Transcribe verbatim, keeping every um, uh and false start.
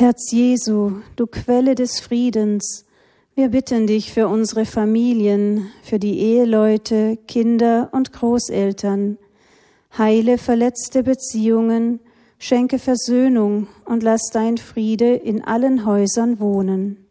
Herz Jesu, du Quelle des Friedens, wir bitten dich für unsere Familien, für die Eheleute, Kinder und Großeltern. Heile verletzte Beziehungen, schenke Versöhnung und lass dein Friede in allen Häusern wohnen.